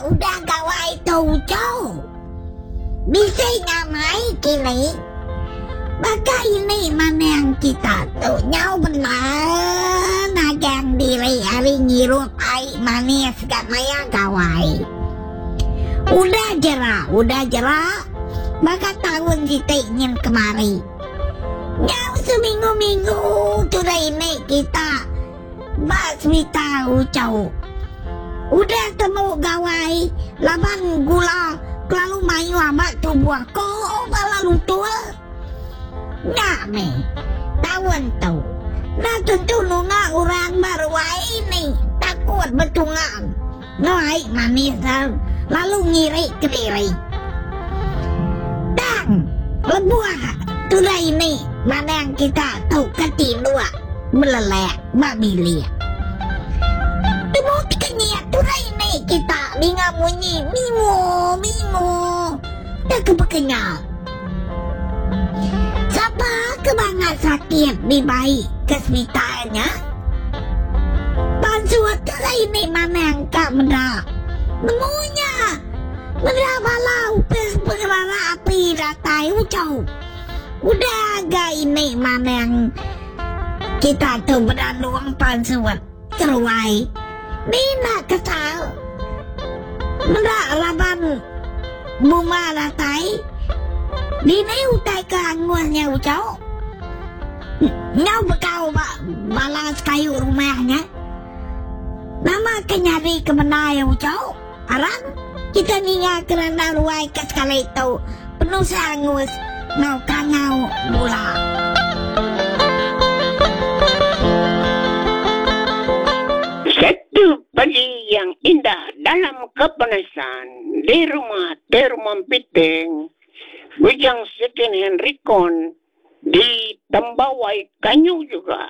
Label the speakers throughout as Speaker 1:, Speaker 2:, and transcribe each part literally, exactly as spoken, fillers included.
Speaker 1: udah gawai tu jauh. Bisa nyamai kini. Baka ini mana yang kita tu nyau benar nagang diri hari ngirup ai manis kat maya gawai. Udah jera, udah jera. Baka tahun kita ingin kemari. Nyau seminggu-minggu tu dah ini kita bas tahu jauh. Udah temu gawai laban gula lalu mayu amat tu buah ko lalu tua. Nah me tahun tu. Nah tentu nuna orang baru ini takut betungan. Noai manis lalu ngiri ke diri. Dan lebuah tu dah ini mana yang kita tahu ketidua melelek babilia. Temu tikanya tu dah ini kita linga bunyi mimo mimo tak kepekenyal. Siapa kebangat sakit di bayi kesemitanya? Pansuat tu dah ini mana yang kak mendak. Nemunya mendak balau pes pengerara api datai ucau. Udah agak ini mana yang kita tu berdaluang pansuat teruai. Nina kesal. Mendak laban bunga datai. Dini utai ke anguannya ucau. Nyau bekau balas kayu rumahnya. Nama kenyari kemenai ucau. Aran kita ninga kerana ruai ke sekali itu. Penuh seangus. Ngau kangau mula.
Speaker 2: Satu pagi yang indah dalam kepanasan di rumah Termon Piting. Bujang Second Henrikon di Tambawai Kanyu juga.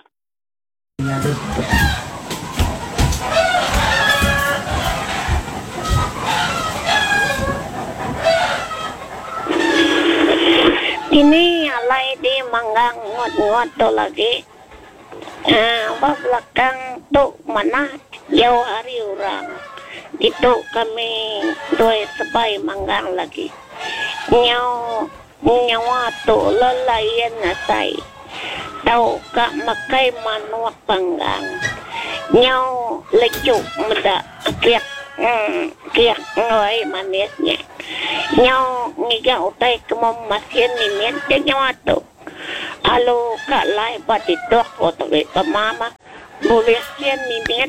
Speaker 2: Ini alai di manggang ngot-ngot tu lagi. Ah, uh, belakang tu mana jauh hari orang. Itu kami dua sepai manggang lagi. Nyau nyawa tu lelayan nasai. Tahu kak makai manuak panggang. Nyau lecuk muda kiak hmm, kiak ngoi manisnya. Nyau ngiga utai kemam masih nimen dia nyawa tu. Alo kak lai pati tok atau ke mama boleh sian nimen.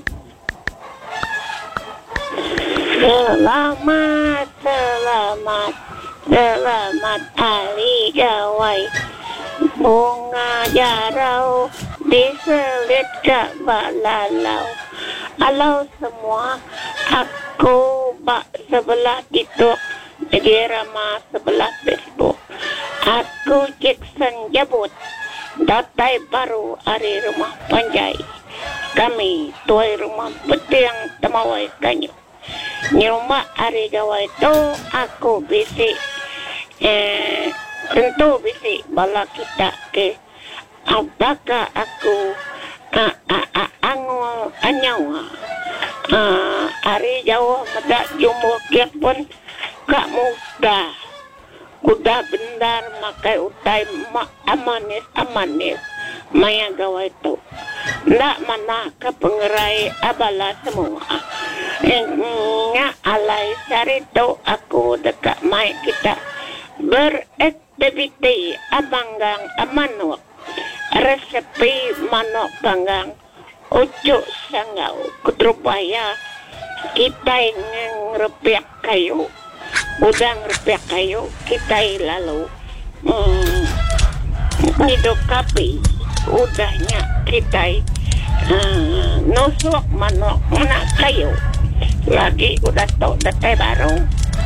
Speaker 2: Selamat, selamat, selamat hari gawai. Bunga jarau diselit ke balalau. Halo semua, aku bak sebelah TikTok, di ramah sebelah Facebook. Aku Jackson Jabut, datai baru hari rumah Panjai. Kami tuai rumah Petiang Tamawai Kanyu. Ni rumah hari gawai tu aku bisik eh, tentu bisik bala kita ke apakah aku uh, uh, uh, angul anyawa uh, hari Jawa medak jumbo kiak pun kak muda kuda bendar makai utai mak amanis amanis maya gawai tu ndak mana ke pengerai abala semua. Nya alai sari tu aku dekat mai kita beraktiviti abanggang amanok resepi manok panggang ucuk sanggau kutrupaya kita ingin rupiah kayu udang rupiah kayu kita lalu hmm, hidup kapi udahnya kita uh, nusuk manok mana kayu lagi udah tau detai baru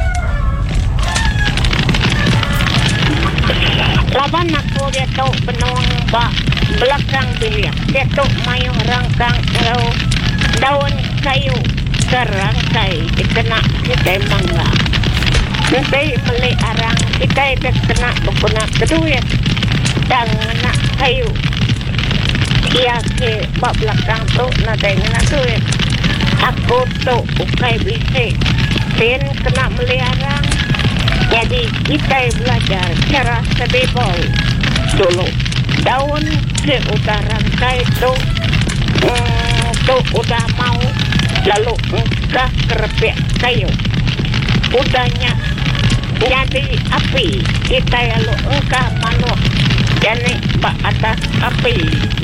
Speaker 2: laban aku dia tau penuang bak belakang biliak dia tau mayung rangkang kalau daun kayu serangkai dikena kita mangga nanti beli arang kita dah kena berguna kedua dan nak kayu ia ke bak belakang tu nanti nak tu aku tu ukai bisik Sin kena melihara. Jadi kita belajar cara sedebol dulu. Daun ke udah rangkai tu, hmm, tu udah mau, lalu engkau kerepek kayu. Udahnya jadi api, kita lalu engkau malu. Jadi pak atas api.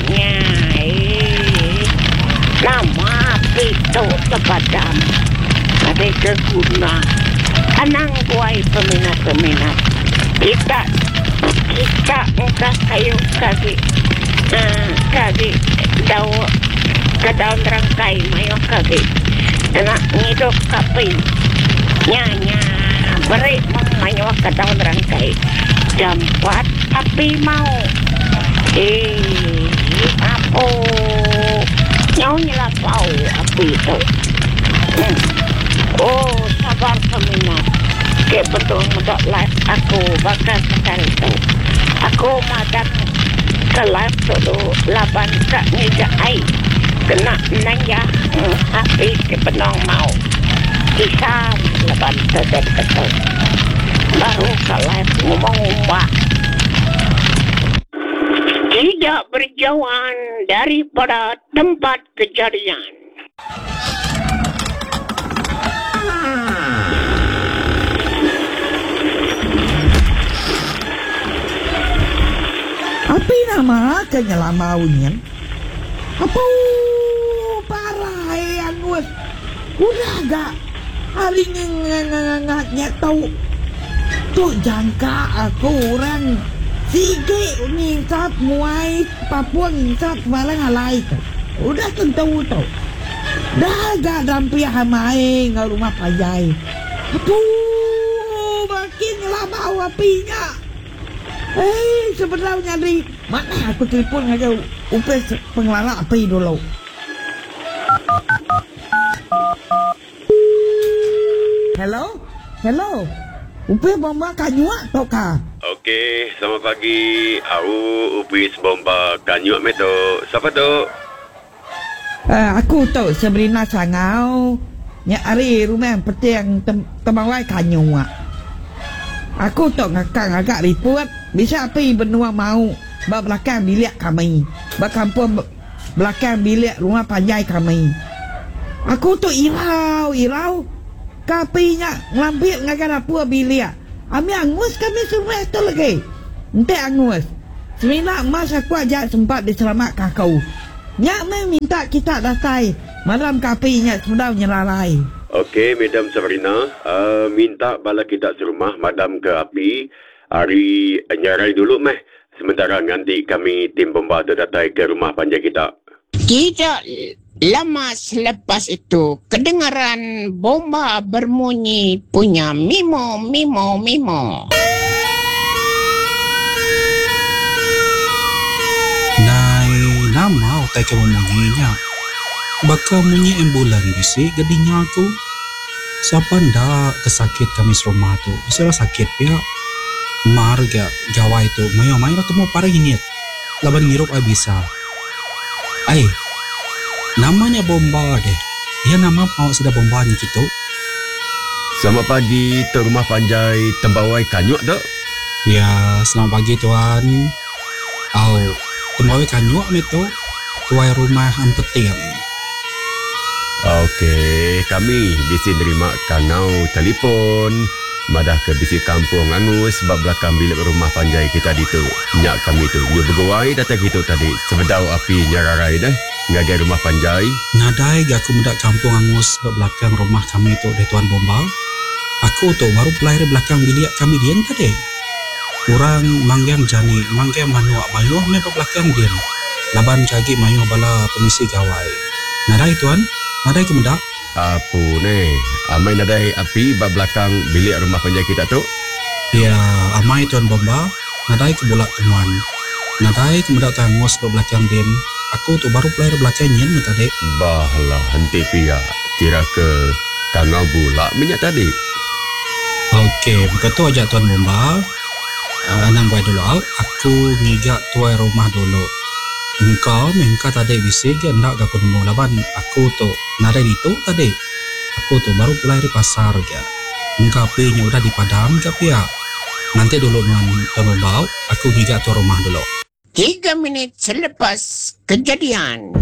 Speaker 2: Nyai. Nama api tu terpadam. Ada keguna. Anang buai peminat-peminat. Kita kita engkau kayu kaki uh, kaki daun ke daun rangkai mayo kaki kena ngiduk kapi nyanya beri mayo ke daun rangkai jampat api mau eh apa nyau nyelapau api itu hmm. Oh sabar peminat ke betul mudah live aku bakal sekali tu aku madan ke live dulu laban kak ngeja air kena nanya hmm, api ke penong mau kisah laban sedap betul baru ke live ngomong-ngomong tidak berjauhan daripada tempat kejadian.
Speaker 3: Apa nama kenyelamaunya? Apa parah yang gue udah gak hari ngangatnya tahu tuh jangka aku orang sige ni saat muai Papua ni saat malang halai udah tentu tuh dah gak dampi hamai nggak rumah pajai aduh makin lama apinya. Eh, sebenarnya di mana aku telepon aja upes pengelola api dulu. Hello? Hello? Upes bomba kanyuak tau ka?
Speaker 4: Okey, selamat pagi. Aku upes bomba kanyuak meto. Siapa tu?
Speaker 3: Uh, aku tu Sabrina Sangau. Nya hari rumah petiang tem temawai kanyuak. Aku tu ngakak agak report bisa api benua mau bak belakang bilik kami bak kampung belakang bilik rumah panjai kami. Aku tu irau irau kapinya ngambil ngakan apa bilik ami angus kami semua tu lagi ente angus semina mas aku ajak sempat diselamat kakau nyak minta kita datai malam kapinya sudah nyelarai.
Speaker 4: Okey, Madam Sabrina, uh, minta bala kita serumah madam ke api hari nyarai dulu meh. Sementara nanti kami tim bomba tu datang ke rumah panjang kita.
Speaker 5: Tidak lama selepas itu kedengaran bomba berbunyi punya mimo mimo mimo.
Speaker 6: Nai nama otak kamu bunyinya. Baka munyi ambulan bisi gadinya aku. Siapa ndak kesakit kami serumah tu. Bisa sakit pihak. Marga gawai tu mayo mayo ketemu para ginit. Laban ngirup ay bisa. Ay, namanya bomba deh. Ya nama mau sudah bomba ni gitu.
Speaker 4: Selamat pagi, tu rumah panjai Tembawai Kanyuak tu.
Speaker 6: Ya, selamat pagi tuan. Au, Tembawai Kanyuak meto. Tuai rumah ampeting.
Speaker 4: Okey, kami bisi nerima kangau telefon. Madah ke bisi kampung angus sebab belakang bilik rumah panjai kita di tu. Nyak kami tu nyu bergawai datang gitu tadi. Sebedau api nyararai dah. Ngagai rumah panjai.
Speaker 6: Nadai gak aku mendak kampung angus sebab belakang rumah kami tu deh tuan bomba. Aku tu baru pelahir belakang bilik kami dian tadi. Kurang manggang jani, manggang manuak mayuh me belakang dian. Laban cagi mayuh bala pemisi gawai. Nadai tuan, nadai aku mendak.
Speaker 4: Apa ni? Amai nadai api bab belakang bilik rumah panjai kita tu?
Speaker 6: Ya, amai tuan bomba. Nadai ke bulak temuan. Nadai ke mendak tangus ke belakang din. Aku tu baru pelahir belakang nyen me tadi.
Speaker 4: Bahlah henti pia. Kira ke kangau bulak minyak tadi.
Speaker 6: Okey, begitu aja tuan bomba. Uh, nang buat dulu au. Aku ngigak tuai rumah dulu. Engkau mengka tadi bisik ya ndak aku nemu laban aku tu nadai itu tadi. Aku tuh baru pulang dari pasar ya. Engkau apinya udah dipadam ke pihak. Nanti dulu nuan Tuan Bau, aku juga tuh rumah dulu.
Speaker 5: Tiga menit selepas kejadian.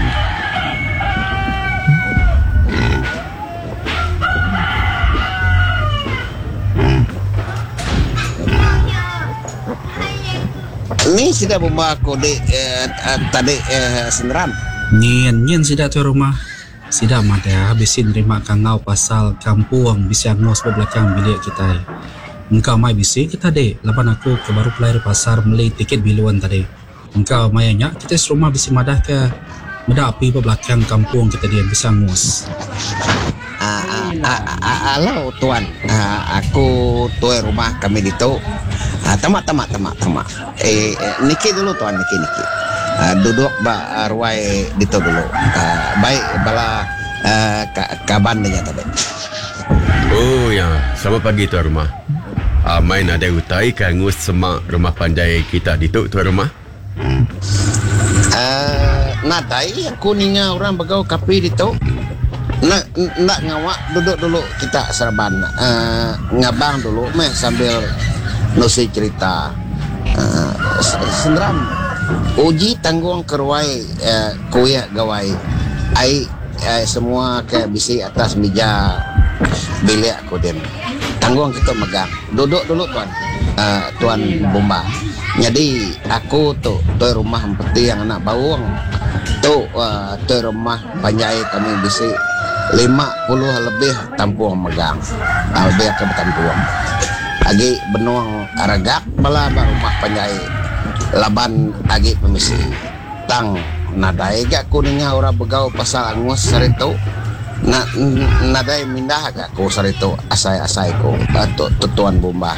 Speaker 5: Ini sudah bomba aku di eh, eh, tadi eh, senderam.
Speaker 6: Nyen nyen sida tuh rumah. Sida mada habisin terima kangau pasal kampung bisa ngos belakang bilik kita. Engkau mai bisi kita dek. Lapan aku ke baru pulang dari pasar beli tiket biluan tadi. Engkau mai nyak kita serumah bisi madah ke madah api belakang kampung kita dia bisa ngos.
Speaker 5: Ah, ah, ah, halo tuan, ah, aku tuan rumah kami di tu. Ah, tamak tamak tamak tamak. Eh, eh, niki dulu tuan niki niki. Ah, duduk ba arwai di tu dulu. Ah, baik bala ah, ka, kaban dia tadi.
Speaker 4: Oh ya, selamat pagi tuan rumah. Ah, main ada utai kangus semak rumah pandai kita di tu tuan rumah.
Speaker 5: Ah, nadai aku ninga orang bagau kapi di tu. Nak nak ngawak duduk dulu kita serban uh, ngabang dulu meh sambil nusi cerita uh, senderam uji tanggung keruai uh, kuya gawai ai uh, semua ke bisi atas meja bilik aku den tanggung kita megang duduk dulu tuan uh, tuan bomba jadi aku tu tuan rumah empeti yang anak bawang tu uh, tuan rumah panjai kami bisi lima puluh lebih tampuang megang uh, lebih ke tampuang agi benuang aragak bala rumah panjai laban agi pemisi tang nadai gak kuninga ora begau pasal angus sarito na nadai mindah gak ku sarito asai-asai ko atau tuan bomba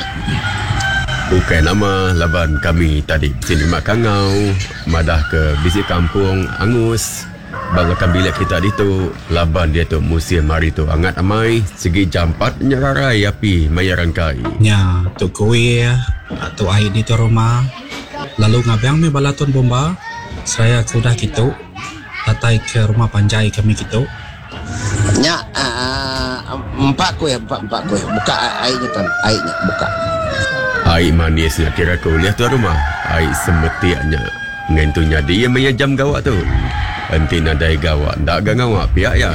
Speaker 4: Bukan nama laban kami tadi sini makangau madah ke bisi kampung angus banggakan bilik kita di tu laban dia tu musim hari tu angat amai segi jampat nyerarai api mayaran kai
Speaker 6: Nya tu kue atau air di tu rumah. Lalu ngabang me balaton bomba. Saya sudah gitu tatai ke rumah panjai kami gitu.
Speaker 5: nya uh, empat kue empat empat kue buka airnya tuan airnya buka
Speaker 4: air manis nak kira kau lihat tu rumah air semetiaknya ngentunya dia punya jam gawak tu enti nadai gawak ndak gangawak pihak ya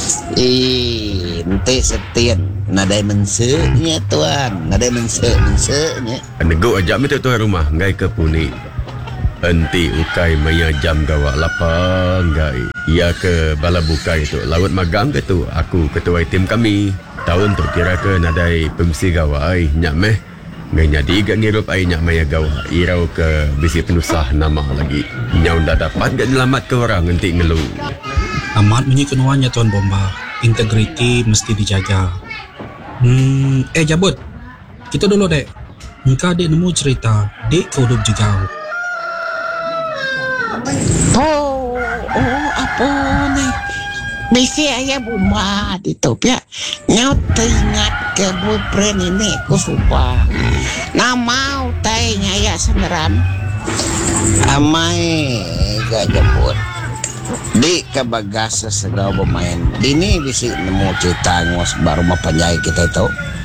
Speaker 5: eh ente setian nadai mensenya tuan nadai mense mensenya
Speaker 4: negok ajak me tu tuan rumah ngai ke puni enti ukai maya jam gawak lapang gai ia ke bala bukai tu laut magang ke tu aku ketua tim kami tahun tu kira ke nadai pemsi gawak ai nyak meh ngai jadi gak ngirup ai nyak maya gawak irau ke bisi penusah nama lagi nyau dah dapat gak nyelamat ke orang enti ngelu
Speaker 6: Amat bunyi kenuannya tuan bomba. Integriti mesti dijaga. Hmm, eh jabut. Kita dulu dek. Engkau dek nemu cerita dek kau hidup juga.
Speaker 5: oh oh apa ni bisi ayah bomba di tu pia nyau teringat ke boyfriend ini aku supa nama utainya ya senderam amai gak jemput di kebagas segala bermain ini bisi nemu cerita ngos baru mapanjai kita itu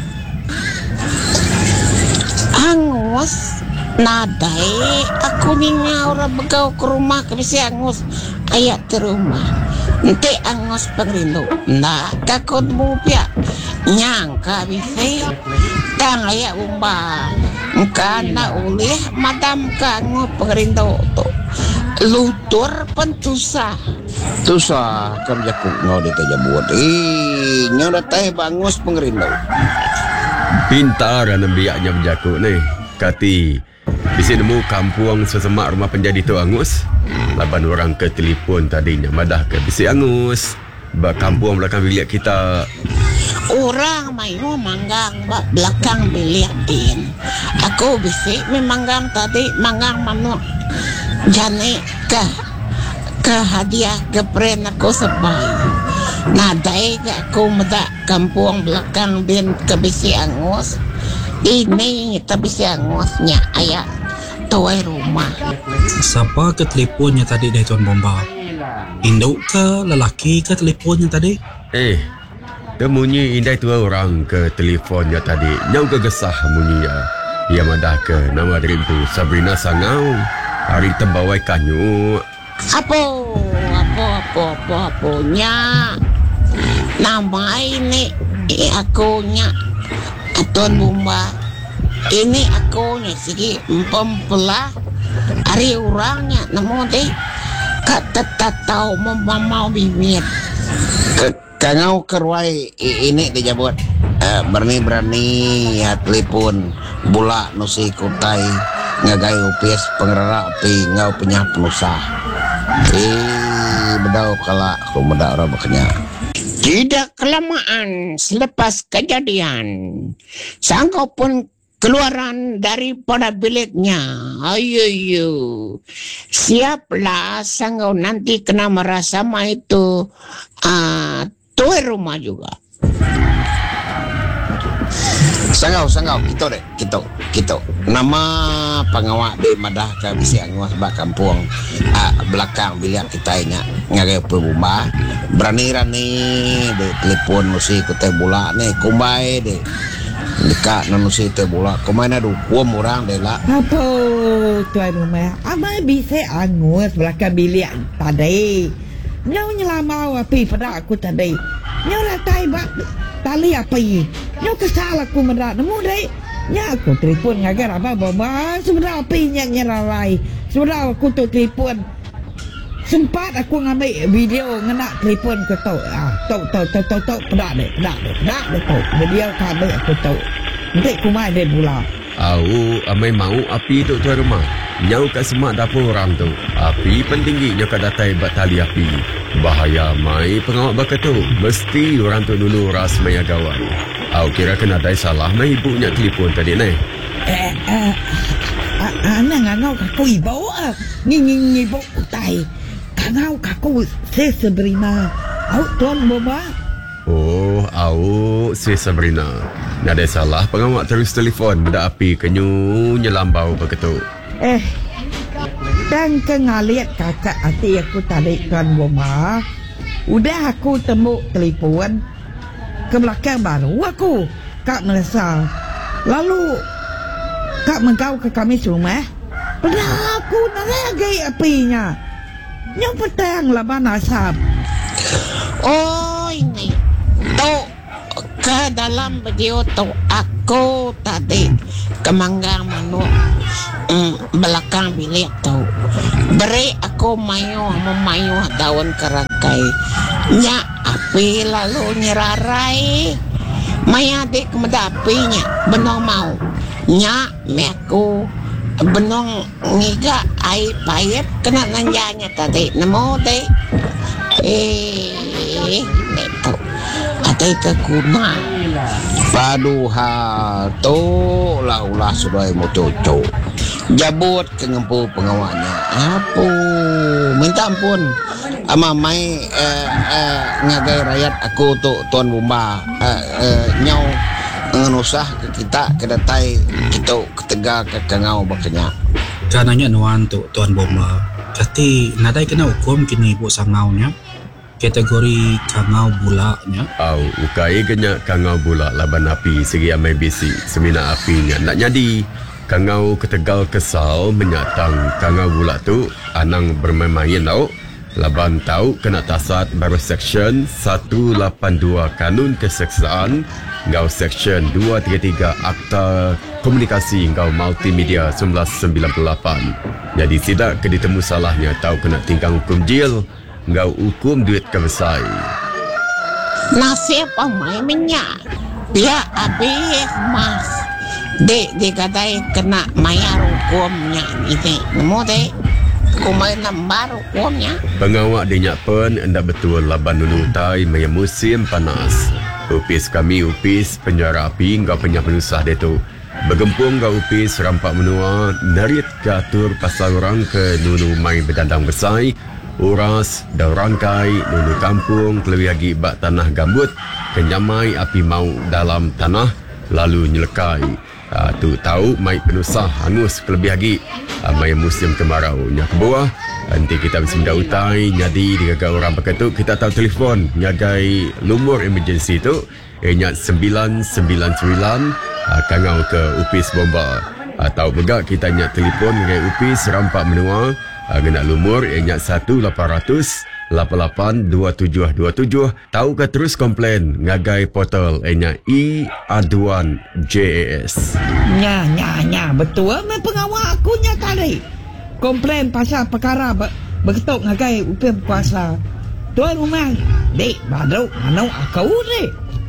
Speaker 5: angus nadai aku ninga orang begau ke rumah ke bisi angus ayat ke rumah nanti angus pengrindu nah kakut bupia nyangka bisi tang ayat umba karena ulih madam kangu pengrindu tu lutur pentusah tusah kerja kungau di teja buat ih nyoda teh bangus pengrindu
Speaker 4: pintar dan biaknya berjaku ni kati bisi nemu kampung sesemak rumah penjadi tu angus laban orang ke telefon tadinya madah ke bisi angus ba kampung belakang bilik kita
Speaker 5: orang mayu manggang bak belakang bilik din aku bisi memanggang tadi manggang manuk jane ke ke hadiah ke pren aku sebai nadai aku medak kampung belakang bin ke bisi angus ini tapi si angusnya ayah tuai rumah
Speaker 6: Siapa ke teleponnya tadi dari tuan bomba? Induk ke lelaki ke teleponnya tadi?
Speaker 4: eh Temunyi indai tua orang ke telefonnya tadi. Nyau kegesah munyi ya. Ia madah ke nama diri tu Sabrina Sangau. Hari tembawai kanyu.
Speaker 2: Apa? Apa? Apa? Apa? Apa? Nya. Nama ini eh, aku nya. Tuan Bumba. Ini aku nya sigi pempelah. Hari orangnya namo deh. Kata tak tahu mau bibir.
Speaker 5: Kangau kerwai ini dia buat uh, berani-berani ya telepon bola nusi kutai ngagai upis pengerara api ngau punya penusah eh bedau kala aku bedau orang bekenya.
Speaker 2: Tidak kelamaan selepas kejadian Sangkau pun keluaran daripada biliknya. Ayo, siaplah Sangkau nanti kena merasa ma itu uh, tuan rumah juga.
Speaker 5: Sangau, sangau, kita deh, kita, kita. Nama pengawak di madah ke bisi angus bak kampung uh, belakang bilik kita ini ngagai perbumba. Berani-rani de telepon nusi kutai bola ni kumbai de dekat nusi kutai bola kumbai na du kuam orang de lah.
Speaker 3: Apa tuan rumah? Amai bisa angus belakang bilik tadi. Nyau nyelamau api pada aku tadi. Nyau ratai bak tali api. Nyau kesal aku mendak nemu deh. Nya aku telefon ngagar apa baba sebenarnya api nya nyerarai. Sebenarnya aku tu telefon. Sempat aku ngambil video ngena telefon ke tau. Ah, tau tau tau tau tau pedak deh, pedak deh, pedak deh tau. Video kabel aku tau. Nanti aku mai deh pula.
Speaker 4: Au, amai mau api tu tuan rumah. Nyau kat semak dapur orang tu. Api pentinggi nyau kat datai bat tali api. Bahaya mai pengawak bakal tu. Mesti orang tu dulu ras maya gawai. Au kira kena dai salah mai ibunya telefon tadi ni.
Speaker 3: Eh, eh, ana ngangau kaku ibu ah. Ni ni ni ibu utai. Ngangau kaku se Sabrina. Au tuan boba.
Speaker 4: Oh, au si Sabrina. Ada salah pengawak terus telefon benda api kenyu nyelambau begitu.
Speaker 3: Eh, dan kengaliat kakak hati aku tadi tuan boba. Udah aku temu telefon ke belakang baru aku kak merasa. Lalu kak mengkau ke kami rumah. Pernah aku naragai apinya. Yang petang laban asap.
Speaker 2: Oh ini tu ke dalam video tu aku tadi kemanggang manu mm, belakang bilik tu beri aku mayu memayu daun kerangkai nya api lalu nyerarai maya adik kemedapinya benong mau nya meku benong ngiga air payep kena nanjanya tadi nemu deh eh itu ada keguna
Speaker 5: Paduha tu lah ulah sudah mau cocok jabut ke ngempu pengawaknya apa minta ampun ama mai eh, eh, ngagai rakyat aku tu tuan Bumba eh, eh, nyau ngenusah ke kita ke datai kita ketega ke kangau bakanya
Speaker 6: Kananya nuan tu tuan Bumba. Kati nadai kena hukum kini ibu sangaunya. Kategori kangau bulaknya.
Speaker 4: Au, ukai genya kangau bulak laban api segi amai bisi semina apinya nak jadi. Kangau ketegal kesal menyatang kangau bulak tu anang bermain-main tau. Laban tahu kena tasat baru seksyen seratus lapan puluh dua Kanun Keseksaan ngau seksyen dua tiga tiga Akta Komunikasi ngau Multimedia seribu sembilan ratus sembilan puluh lapan. Jadi tidak ke ditemu salahnya tahu kena tingkang hukum jil ngau hukum duit kebesai.
Speaker 2: nasib amai minyak dia habis mas dek dia katai kena mayar hukumnya ini nemu dek kumai nambar hukumnya
Speaker 4: Pengawak dinyak pun hendak betul laban nunutai maya musim panas. Upis kami upis penjara api ngau penyah penusah dia tu. Bergempung ngau upis rampak menua narit gatur pasal orang ke nunu main berdandang besai. Uras dan rangkai nunu kampung kelebih lagi bak tanah gambut kenyamai api mau dalam tanah lalu nyelekai. Ha, tu tahu mai penusah hangus kelebih lagi ha, mai musim kemarau nya ke bawah ha, Nanti kita mesti minta utai nyadi dengan orang pakai tu kita tahu telefon nyagai lumur emergency tu ingat sembilan sembilan sembilan kangau ke Upis Bomba atau juga kita ingat telefon nyagai Upis Rampak Menua kena lumur ingat satu lapan kosong lapan lapan dua tujuh dua tujuh tahu ke terus komplain ngagai portal ingat E Aduan J A S.
Speaker 3: Nya nya nya betul me pengawal aku nya tadi. Komplain pasal perkara ber- berketuk ngagai upin puasa. Tuan rumah, dek badau mana aku dek.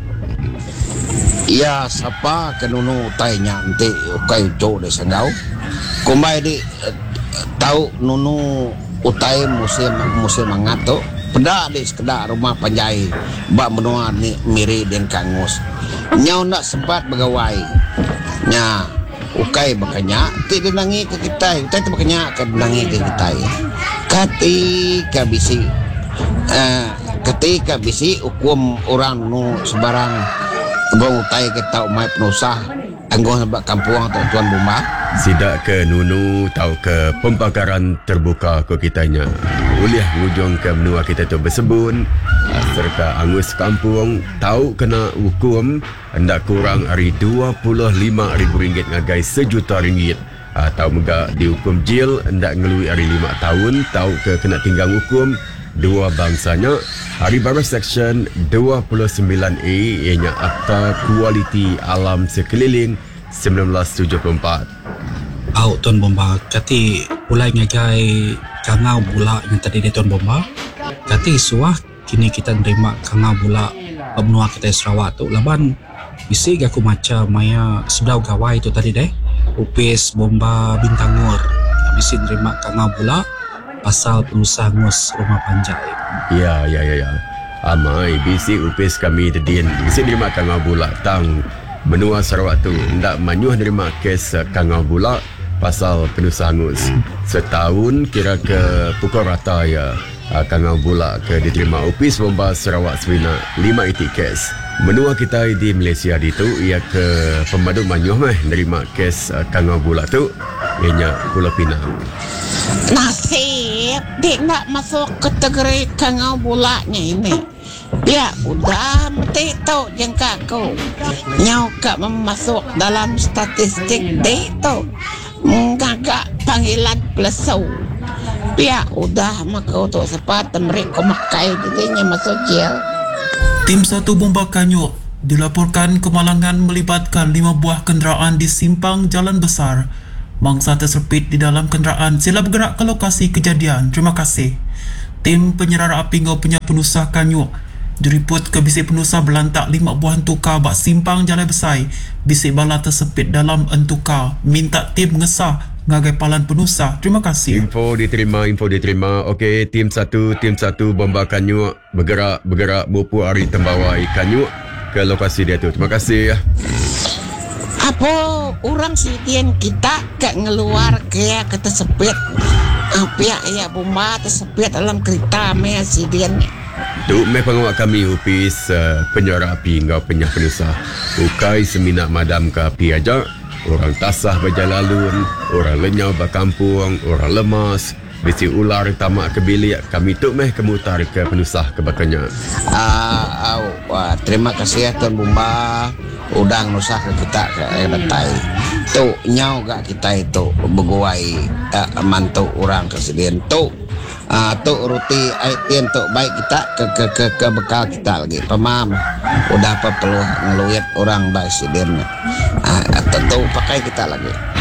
Speaker 5: Ya siapa kenunu tai nyanti ukai uco de sangau. Kumai di eh, tahu nunu utai musim musim mangato. Penda di sekedar rumah panjai bak menua ni miri dan kangus. Nyau nak sempat bergawai. Nya ukai bakanya tidak nangi ke kita. Utai tu bakanya akan nangi ke kita. Ketika bisi uh, ketika bisi hukum orang nu sebarang bang utai kita umai penusah anggoh sebab kampung atau tuan rumah
Speaker 4: Sidak ke Nunu tahu ke pembakaran terbuka ke kitanya. Uliah hujung ke menua kita tu bersebun serta angus kampung tahu kena hukum hendak kurang hari dua puluh lima ribu ringgit ngagai sejuta ringgit. Atau mega dihukum jil hendak ngelui hari lima tahun tahu ke kena tinggal hukum dua bangsanya. Hari baru section dua puluh sembilan A ianya Akta Kualiti Alam Sekeliling seribu sembilan ratus tujuh puluh empat.
Speaker 6: Au Tuan Bomba, kati mulai ngagai kangau bula yang tadi dia Tuan Bomba. Kati suah kini kita nerima kangau bula benua kita Sarawak tu. Laban isi aku macam maya sudah gawai tu tadi deh. Upis Bomba Bintangor. Habis nerima kangau bula pasal pengusaha ngus rumah panjai.
Speaker 4: Ya, ya, ya, ya. Amai, bisi upis kami dedin. Bisi nerima kangau bula tang benua Sarawak tu. Hendak manyuh nerima kes kangau bula pasal penusah angus. Setahun kira ke pukul rata ya kangau bula ke diterima Upis Bomba Sarawak Sabina lima itik kes. Menua kita di Malaysia di tu ia ke pemadu manyuh meh nerima kes kangau bula tu ianya Pulau Pinang.
Speaker 2: Nasib dia nak masuk kategori kangau bulanya ini. Ya udah mesti tahu jengka aku. Nyau kak memasuk dalam statistik dia tu. Menggagak panggilan pelesau. Ya udah maka untuk sepat mereka makai dirinya masuk jail.
Speaker 7: Tim satu Bomba Kanyuk dilaporkan kemalangan melibatkan lima buah kenderaan di simpang Jalan Besar. Mangsa tersepit di dalam kenderaan. Sila bergerak ke lokasi kejadian. Terima kasih. Tim penyerara api ngau punya penusah Kanyuk diriput ke bisik penusah belantak lima buah entukar bak simpang Jalan Besar. Bisik bala tersepit dalam entukar. Minta tim ngesah ngagai palan penusah. Terima kasih.
Speaker 4: Info diterima, info diterima. Okey, tim satu, tim satu Bomba Kanyuk bergerak, bergerak bupu hari tembawai Kanyuk ke lokasi dia tu. Terima kasih.
Speaker 2: Apa orang sidian kita kak ngeluar kaya ke tersepit. Pihak ya Bomba tersepit dalam kereta mea sidian.
Speaker 4: Tu meh pengawak kami Upis uh, penyara api ngau penyah penusah. Ukai seminat madam ke api aja. Orang tasah berjalalun, orang lenyau berkampung, orang lemas, bisi ular tamak ke bilik. Kami tu meh kemutar ke penusah kebakanya.
Speaker 5: Ah, uh, uh, terima kasih ya Tuan Bomba. Udang nusah ke kita ke datai. Tu nyau gak kita itu berguai uh, mantu orang kesedihan tu. Ah, tu ruti aitin tu baik kita ke ke ke ke bekal kita lagi. Pemam. Udah apa perlu ngeluyat orang baik sedien. Ah, atau tu pakai kita lagi.